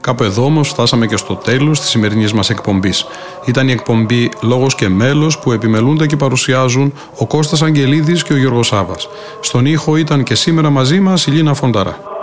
Κάπου εδώ όμως φτάσαμε και στο τέλος της σημερινής μας εκπομπής. Ήταν η εκπομπή «Λόγος και μέλος» που επιμελούνται και παρουσιάζουν ο Κώστας Αγγελίδης και ο Γιώργος Σάβας. Στον ήχο ήταν και σήμερα μαζί μας η Λίνα Φονταρά.